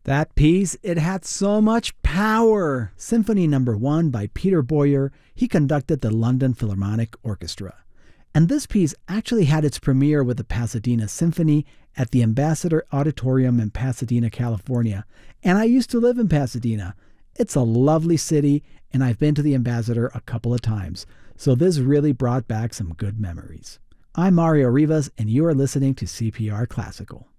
That piece, it had so much power. Symphony No. 1 by Peter Boyer, he conducted the London Philharmonic Orchestra. And this piece actually had its premiere with the Pasadena Symphony at the Ambassador Auditorium in Pasadena, California. And I used to live in Pasadena. It's a lovely city, and I've been to the Ambassador a couple of times. So this really brought back some good memories. I'm Mario Rivas, and you are listening to CPR Classical.